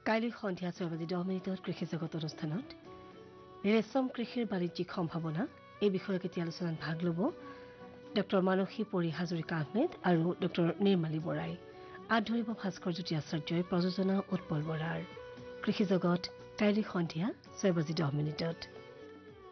কাইলৈ সন্ধিয়া 6:10 কৃষি জগত অনুষ্ঠানত ৰেশম কৃষিৰ বাণিজ্যিক সম্ভাৱনা এই বিষয়ক এটি আলোচনাত ভাগ ল'ব ডক্টৰ মানসী পৰি হাজৰিকা আহমেদ আৰু ডক্টৰ নিৰ্মালী বৰাই। আধৰিব ভাস্কৰজ্যোতি আচাৰ্যই প্ৰযোজনা উৎপল বৰাৰ। কৃষি জগত কাইলৈ সন্ধিয়া 6:10